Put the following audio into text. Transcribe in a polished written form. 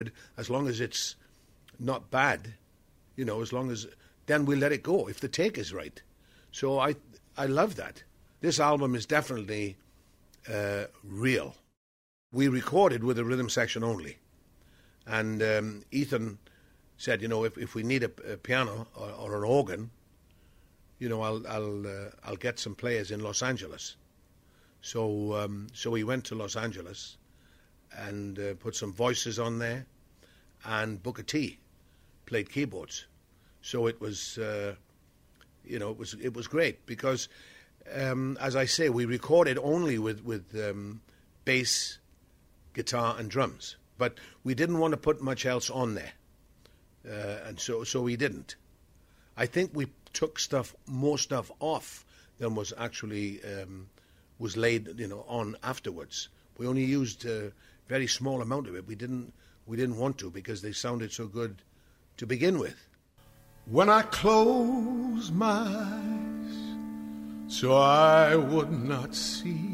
as long as it's not bad, as long as, then we'll let it go if the take is right. So I love that. This album is definitely real. We recorded with a rhythm section only, and Ethan said, if we need a piano or an organ, I'll get some players in Los Angeles. So we went to Los Angeles and put some voices on there, and Booker T played keyboards. So it was, it was great because, as I say, we recorded only with bass, guitar, and drums, but we didn't want to put much else on there, and so we didn't. I think we took more stuff off than was actually was laid, on afterwards. We only used a very small amount of it. We didn't want to because they sounded so good to begin with. When I close my eyes so I would not see